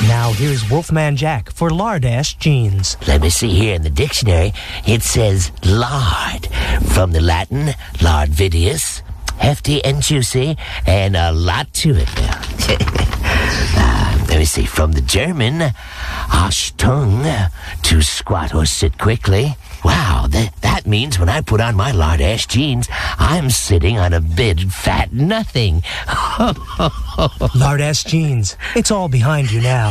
Now here's Wolfman Jack for lard-ass jeans. Let me see here in the dictionary. It says lard, from the Latin lardvidius, hefty and juicy, and a lot to it now. Let me see, from the German, Achtung, to squat or sit quickly. Wow, that means when I put on my lard-ass jeans, I'm sitting on a big fat nothing. Lard-ass jeans. It's all behind you now.